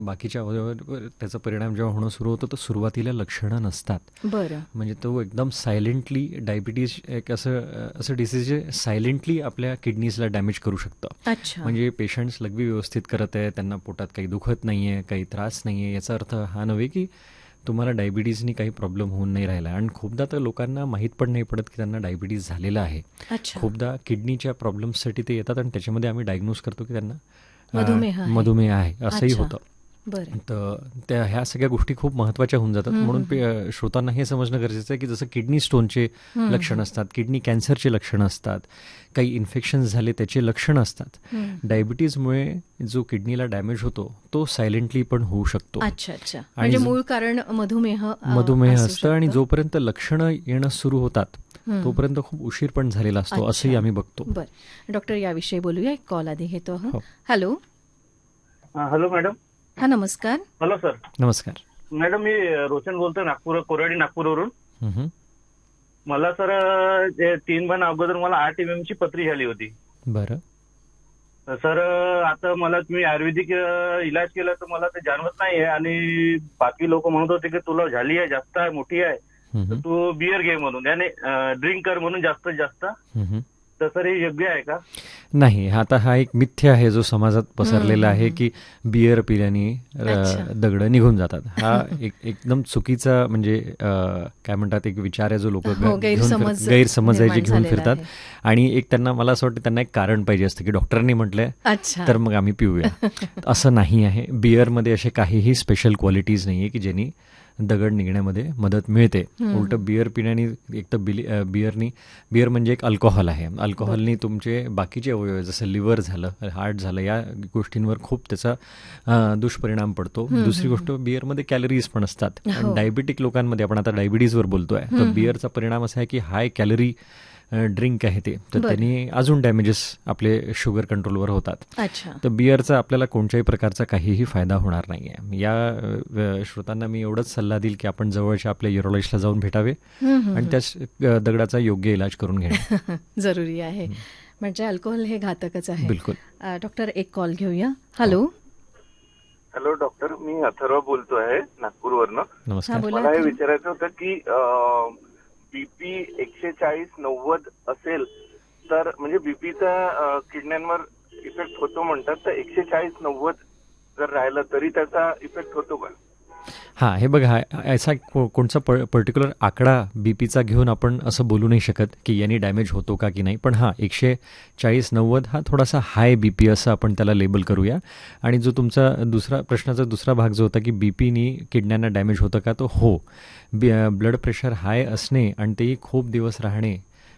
बाकीच्या अवयवावर त्याचा परिणाम जेव्हा होणं सुरू होतं तर सुरुवातीला लक्षणं नसतात. बरं. म्हणजे तो एकदम सायलेंटली डायबिटीज एक असं डिसीज आहे, सायलेंटली आपल्या किडनीजला डॅमेज करू शकतं. अच्छा. म्हणजे पेशंट्स लघवी व्यवस्थित करत आहे, त्यांना पोटात काही दुखत नाही आहे, काही त्रास नाही आहे, याचा अर्थ हा नव्हे की तुम्हाला डायबिटीजनी काही प्रॉब्लेम होऊन नाही राहिला. आणि खूपदा तर लोकांना माहीत पण नाही पडत की त्यांना डायबिटीज झालेला आहे. अच्छा. खूपदा किडनीच्या प्रॉब्लेम्ससाठी ते येतात आणि त्याच्यामध्ये आम्ही डायग्नोज करतो की त्यांना मधुमेह आहे. मधुमेह आहे असंही अच्छा. होतं. बरं. तर त्या ह्या सगळ्या गोष्टी खूप महत्त्वाच्या होऊन जातात. म्हणून श्रोतांना हे समजणं गरजेचं आहे की जसं किडनी स्टोनचे लक्षणं असतात, किडनी कॅन्सरचे लक्षणं असतात, काही इन्फेक्शन्स झाले त्याचे लक्षणं असतात. डायबिटीजमुळे जो किडनीला डॅमेज होतो तो सायलेंटली पण होऊ शकतो. अच्छा अच्छा. म्हणजे मूळ कारण मधुमेह मधुमेह असतं आणि जोपर्यंत लक्षणं येणं सुरू होतात तोपर्यंत खूप उशीर पण झालेला असतो, असंही आम्ही बघतो. बरं डॉक्टर, याविषयी बोलूया. एक कॉल आधी घेतो. हॅलो. Hello madam. हा, नमस्कार. Hello sir. नमस्कार मॅडम, मी रोशन बोलतोय, कोराडी नागपूरवरून. मला सर 3 महिने अगोदर मला 8 mm ची पथरी झाली होती. बरं सर, आता मला तुम्ही आयुर्वेदिक इलाज केला तर मला ते जाणवत नाहीये आणि बाकी लोक म्हणत होते की तुला झाली आहे, जास्त आहे, मोठी आहे, तर तू बियर घे म्हणून, याने ड्रिंक कर म्हणून जास्तीत जास्त. तर सर हे योग्य आहे का? नाही, आता हा एक मिथ्य आहे जो समाजात पसरलेला आहे की बियर पिल्याने दगड निघून जातात. हा एकदम चुकीचा म्हणजे काय म्हणतात एक विचार आहे जो लोक गैरसमज आहे जे घेऊन फिरतात. आणि एक त्यांना, मला असं वाटतं त्यांना एक कारण पाहिजे असतं की डॉक्टरांनी म्हटलंय तर मग आम्ही पिऊया. असं नाही आहे. बियरमध्ये असे काहीही स्पेशल क्वालिटीज नाही आहे की ज्यांनी दगड निघण्यामध्ये मदत मिळते. उलट बियर पिण्याने, एक तर बियर म्हणजे एक अल्कोहोल आहे. अल्कोहोलनी तुमचे बाकीचे अवयव जसं लिव्हर झालं, हार्ट झालं, या गोष्टींवर खूप त्याचा दुष्परिणाम पडतो. दुसरी गोष्ट, बियरमध्ये कॅलरीज पण असतात. आणि डायबिटिक लोकांमध्ये, आपण आता डायबिटीजवर बोलतोय, तर बियरचा परिणाम असा आहे की हाय कॅलरी ड्रिंक आहे ते, तर त्यांनी अजून डॅमेजेस आपले शुगर कंट्रोलवर होतात. तर बियरचा आपल्याला कोणत्याही प्रकारचा काहीही फायदा होणार नाही आहे. या श्रोतांना मी एवढंच सल्ला देईल की आपण जवळच्या आपल्या युरोलॉजिस्टला जाऊन भेटावे आणि त्याच दगडाचा योग्य इलाज करून घेणे जरुरी आहे. म्हणजे अल्कोहोल हे घातकच आहे. बिलकुल. डॉक्टर, एक कॉल घेऊया. हॅलो. हॅलो डॉक्टर, मी अथर्व बोलतोय नागपूरवरनं. नमस्कार. मला हे विचारायचं होतं की बीपी 140-90 असेल तर, म्हणजे बीपीचा किडण्यांवर इफेक्ट होतो म्हणतात, तर 140-90 जर राहिलं तरी त्याचा इफेक्ट होतो का? हां, हे बघा, असा कोणचा पर्टिक्युलर आकडा बीपीचा घेऊन आपण असं बोलू नाही शकत की यांनी डॅमेज होतो का की नाही. पण हां, 140-90 हा थोडासा हाय बीपी असं आपण त्याला लेबल करूया. आणि जो तुमचा प्रश्नाचा दुसरा भाग जो होता की बीपीनी किडण्यांना डॅमेज होतं का, तो हो. ब्लड प्रेशर हाय असणे आणि तेही खूप दिवस राहणे,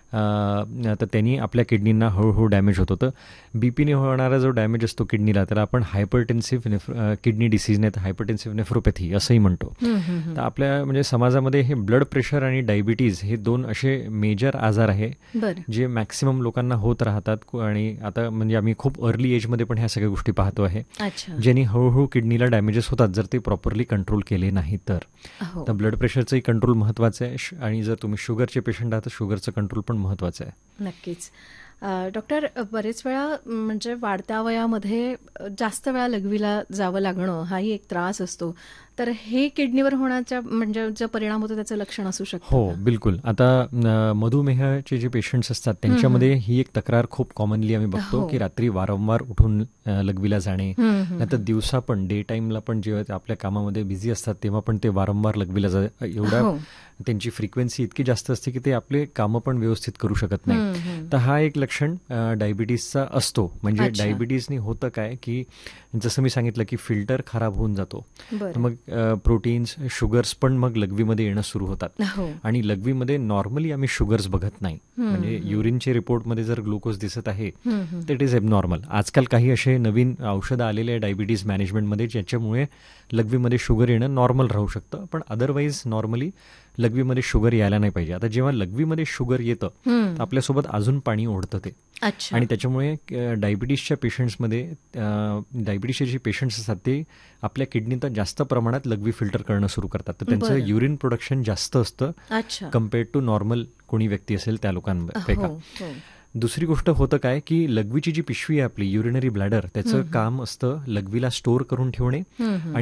तर त्यांनी आपल्या किडनींना हळूहळू डॅमेज होत होतं. बीपीने होणारा जो डॅमेज असतो किडनीला त्याला आपण हायपरटेन्सिव्ह किडनी डिसीज नाही तर हायपरटेन्सिव्ह नेफ्रोपॅथी असंही म्हणतो. तर आपल्या म्हणजे समाजामध्ये हे ब्लड प्रेशर आणि डायबिटीज हे 2 असे मेजर आजार आहे जे मॅक्सिमम लोकांना होत राहतात. आणि आता म्हणजे आम्ही खूप अर्ली एजमध्ये पण ह्या सगळ्या गोष्टी पाहतो आहे, ज्यांनी हळूहळू किडनीला डॅमेजेस होतात जर ते प्रॉपरली कंट्रोल केले नाही तर. ब्लड प्रेशरचंही कंट्रोल महत्त्वाचं आहे आणि जर तुम्ही शुगरचे पेशंट आहात तर शुगरचं कंट्रोल पण महत्त्वाचं आहे. नक्कीच. डॉक्टर, बरेच वेळा म्हणजे वाढत्या वयामध्ये जास्त वेळा लघवीला जावं लागणं हाही एक त्रास असतो. तर हे किडनीवर होण्याच्या म्हणजे जो परिणाम होतो त्याचं लक्षण असू शकतं? हो, बिलकुल. आता मधुमेहाचे जे पेशंट्स असतात त्यांच्यामध्ये ही एक तक्रार खूप कॉमनली आम्ही बघतो की रात्री वारंवार उठून लघवीला जाणे, नाहीतर दिवसा पण डे टाईमला पण जेव्हा ते आपल्या कामामध्ये बिझी असतात तेव्हा पण ते वारंवार लघवीला एवढा त्यांची फ्रिक्वेन्सी इतकी जास्त असते की ते आपले कामं पण व्यवस्थित करू शकत नाही. तर हा एक लक्षण डायबिटीसचा असतो. म्हणजे डायबिटीसनी होतं काय की जसं मी सांगितलं की फिल्टर खराब होऊन जातो, मग प्रोटीन्स, शुगर्स पण मग लघवीमध्ये येणं सुरू होतात. आणि लघवीमध्ये नॉर्मली आम्ही शुगर्स बघत नाही. म्हणजे युरिनचे रिपोर्टमध्ये जर ग्लुकोज दिसत आहे तर इट इज एबनॉर्मल. आजकाल काही असे नवीन औषधं आलेले आहे डायबिटीस मॅनेजमेंटमध्ये ज्याच्यामुळे लघवीमध्ये शुगर येणं नॉर्मल राहू शकतं. पण अदरवाईज नॉर्मली लघवीमध्ये शुगर यायला नाही पाहिजे. आता जेव्हा लघवीमध्ये शुगर येतं तर आपल्यासोबत अजून पाणी ओढतं ते, आणि त्याच्यामुळे डायबिटीसच्या पेशंट्समध्ये डायबिटीसचे जे पेशंट्स असतात ते आपल्या किडनीत जास्त प्रमाणात लघवी फिल्टर करणं सुरू करतात. तर त्यांचं युरिन प्रोडक्शन जास्त असतं कम्पेअर्ड टू नॉर्मल कोणी व्यक्ती असेल त्या लोकांपैका. दुसरी गोष्ट होतं काय की लघवीची जी पिशवी आहे आपली युरिनरी ब्लॅडर त्याचं काम असतं लघवीला स्टोअर करून ठेवणे आणि